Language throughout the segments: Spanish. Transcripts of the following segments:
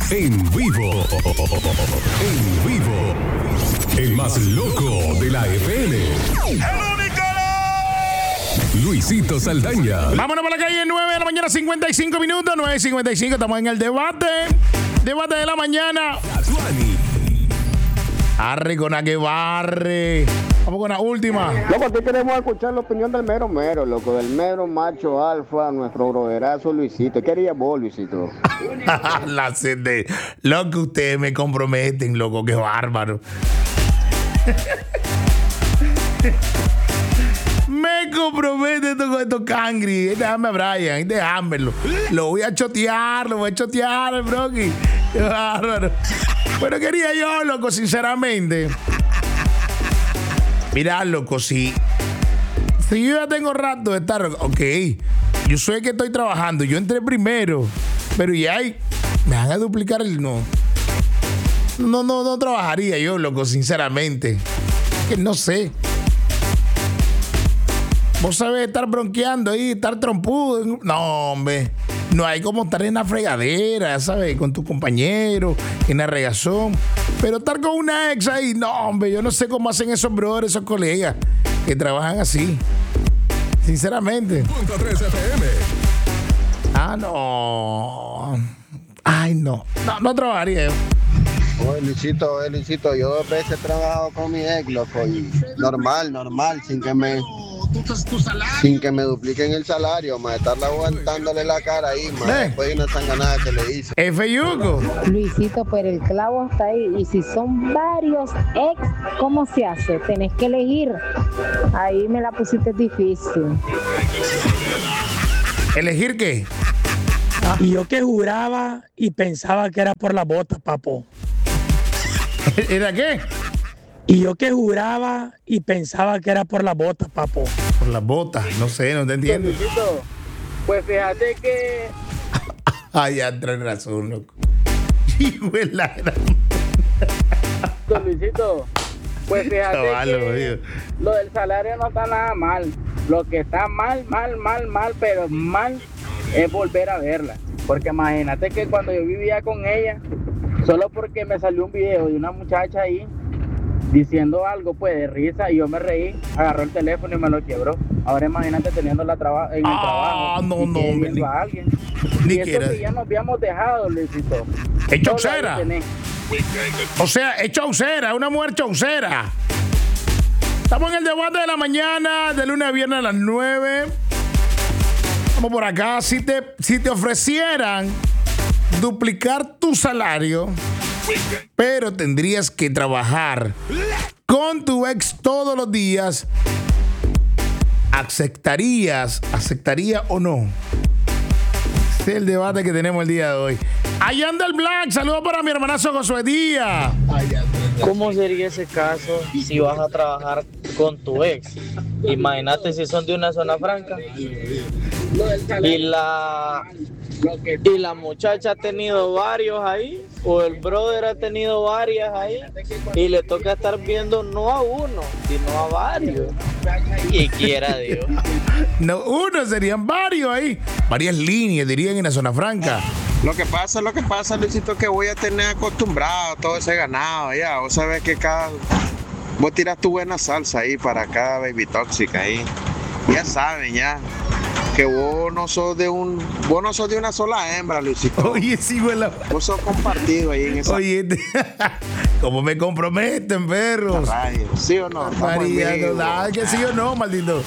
En vivo. En vivo. El más loco de la FM. Luisito Saldaña. Vámonos por la calle, 9 de la mañana, 55 minutos, 9:55. Estamos en el debate. Debate de la mañana. Arre con la que barre. Vamos con la última. Loco, aquí queremos escuchar la opinión del mero mero, loco, del mero macho alfa, nuestro broderazo Luisito. ¿Qué harías vos, Luisito? La sede. Loco, ustedes me comprometen, loco, qué bárbaro. Me compromete con estos cangri. Déjame a Brian, déjamelo. Lo voy a chotear, el broqui. Qué bárbaro. Pero quería yo, loco, sinceramente. Mira, loco, si yo ya tengo rato de estar, ok, yo sé que estoy trabajando, yo entré primero, pero ya me van a duplicar el no trabajaría yo, loco, sinceramente. Que no sé. Vos sabés estar bronqueando ahí, estar trompudo. No, hombre. No hay como estar en la fregadera, ¿sabes? Con tu compañero, en la regazón. Pero estar con una ex ahí, no, hombre. Yo no sé cómo hacen esos brothers, esos colegas que trabajan así. Sinceramente. Ah, no. Ay, no. No trabajaría yo. Oye, Luisito, yo 2 veces he trabajado con mi ex, loco, y normal, sin que me dupliquen el salario, más estarla aguantándole la cara ahí, más después de una sanganada que le hice. Feyuco. Luisito, pero el clavo está ahí, y si son varios ex, ¿cómo se hace? Tenés que elegir. Ahí me la pusiste difícil. ¿Elegir qué? Y yo que juraba y pensaba que era por la bota, papo. ¿Era qué? Y yo que juraba y pensaba que era por la bota, papo. Por las botas, no sé, no te entiendo. Pues fíjate que... Ay, ya traes razón, loco. Hijo de la gran... Luisito, pues fíjate que lo del salario no está nada mal. Lo que está mal, pero mal es volver a verla. Porque imagínate que cuando yo vivía con ella, solo porque me salió un video de una muchacha ahí diciendo algo pues de risa y yo me reí, agarró el teléfono y me lo quebró. Ahora imagínate teniéndola en el trabajo. No, a alguien. Ni Y eso que ya nos habíamos dejado, Luisito. Es chaucera. O sea, es chaucera, una mujer chaucera. Estamos en el debate de la mañana, de lunes a viernes a las 9. Vamos por acá. Si te ofrecieran duplicar tu salario, pero tendrías que trabajar con tu ex todos los días, ¿aceptaría o no? Este es el debate que tenemos el día de hoy. Allá anda el Black, saludos para mi hermanazo Josué Díaz. ¿Cómo sería ese caso si vas a trabajar con tu ex? Imagínate si son de una zona franca y la muchacha ha tenido varios ahí, o el brother ha tenido varias ahí, y le toca estar viendo no a uno, sino a varios. Y quiera Dios. No, uno, serían varios ahí. Varias líneas, dirían en la zona franca. Lo que pasa, Luisito, que voy a tener acostumbrado todo ese ganado ya. Vos sabés que vos tiras tu buena salsa ahí para cada baby tóxica ahí. Ya saben, ya. Que vos no sos de una sola hembra, Luisito. Oye, sí, güey. Vos sos compartido ahí en esa. Oye, ¿cómo me comprometen, perros? ¿Sí o no? María, no, que sí o no, maldito.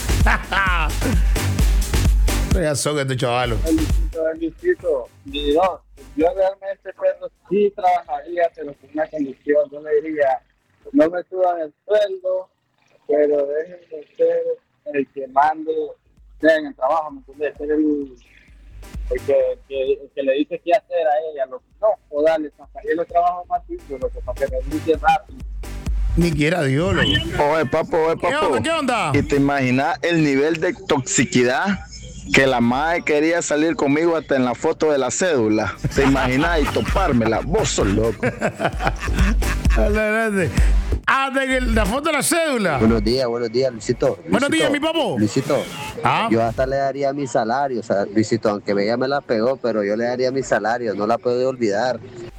Ya son estos chavalos. Luisito, yo realmente, perro, sí trabajaría, pero con una condición. Yo le diría, no me suban el sueldo, pero déjenme ser el que mande en el trabajo, ¿me entiendes? Ser el que le dice qué hacer a ella, o dale, sacaría los trabajos más simples, lo que para que me dice rápido. Ni quiera Dios, loco. Oye, papo. ¿Qué onda? ¿Y te imaginas el nivel de toxicidad? Que la madre quería salir conmigo hasta en la foto de la cédula. ¿Te imaginas? Y topármela. Vos sos loco. hasta la foto de la cédula. Buenos días, Luisito. Buenos días, mi papo. Luisito, yo hasta le daría mi salario, o sea, Luisito, aunque ella me la pegó, pero yo le daría mi salario, no la puedo olvidar.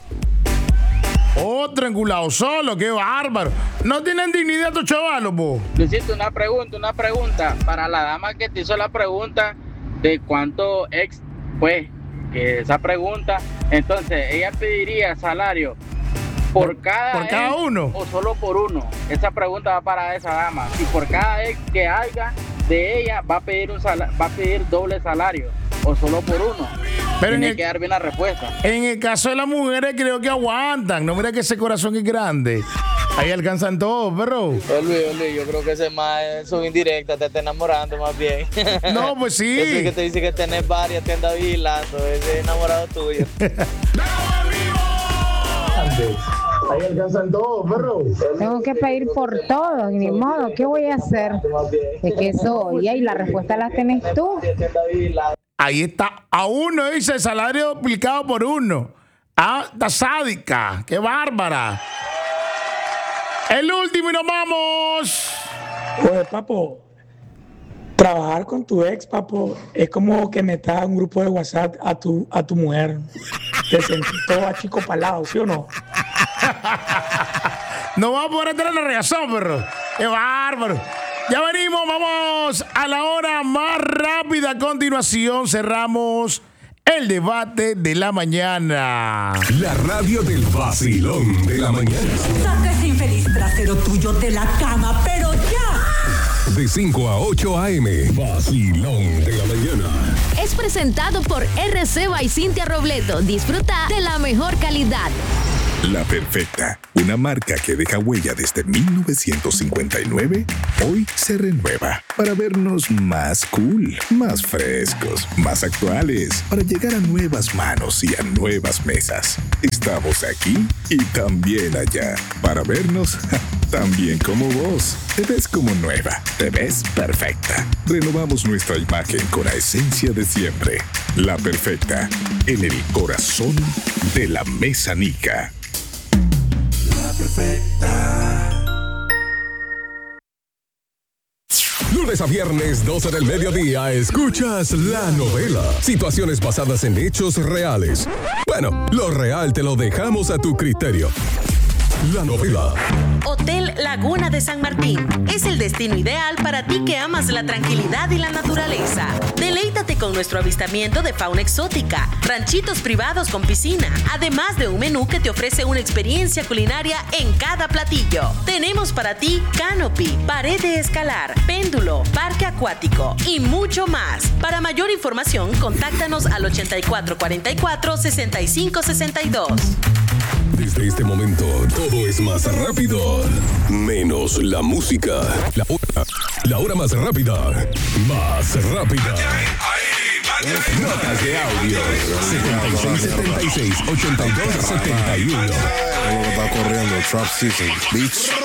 Otro enculado solo, qué bárbaro. No tienen dignidad estos chavalos, po. Luisito, una pregunta para la dama que te hizo la pregunta de cuánto ex, pues, que esa pregunta, entonces, ella pediría salario por cada uno o solo por uno. Esa pregunta va para esa dama. Si por cada ex que haya de ella va a pedir doble salario o solo por uno. Pero tiene que dar bien la respuesta. En el caso de las mujeres creo que aguantan. No, mira que ese corazón es grande. Ahí alcanzan todos, perro. Luis, yo creo que ese más son indirectas, te está enamorando más bien. No, pues sí. Ese que te dice que tenés varias, te anda vigilando, ese es enamorado tuyo. Ahí alcanzan todos, perro. Tengo que pedir por todo, ni modo, ¿qué voy a hacer? Es que soy, y la respuesta la tenés tú. Ahí está, a uno dice salario duplicado por uno. Está sádica, qué bárbara. El último y nos vamos. Oye, papo, trabajar con tu ex, papo, es como que metas a un grupo de WhatsApp a tu mujer. Te sentís todo achicopalado, ¿sí o no? No vamos a poder entrar en la reacción, perro. Qué bárbaro. Ya venimos, vamos a la hora más rápida. A continuación cerramos el debate de la mañana. La radio del vacilón de la mañana. Saca ese infeliz trasero tuyo de la cama, pero ya. De 5 a 8 a.m. Vacilón de la mañana. Es presentado por RC by Cintia Robledo. Disfruta de la mejor calidad. La Perfecta, una marca que deja huella desde 1959, hoy se renueva para vernos más cool, más frescos, más actuales, para llegar a nuevas manos y a nuevas mesas. Estamos aquí y también allá, para vernos también como vos. Te ves como nueva, te ves perfecta. Renovamos nuestra imagen con la esencia de siempre. La Perfecta, en el corazón de la mesa Nica. Perfecta. Lunes a viernes, 12 del mediodía, escuchas La Novela. Situaciones basadas en hechos reales. Bueno, lo real te lo dejamos a tu criterio. La Novela. Hotel Laguna de San Martín es el destino ideal para ti que amas la tranquilidad y la naturaleza. Deleítate con nuestro avistamiento de fauna exótica, ranchitos privados con piscina, además de un menú que te ofrece una experiencia culinaria en cada platillo. Tenemos para ti canopy, pared de escalar, péndulo, parque acuático y mucho más. Para mayor información, contáctanos al 8444-6562. Desde este momento, todo es más rápido. Menos la música. La hora más rápida. Más rápida. Notas de audio. 7676-8271. Está corriendo Trap Season. Beats.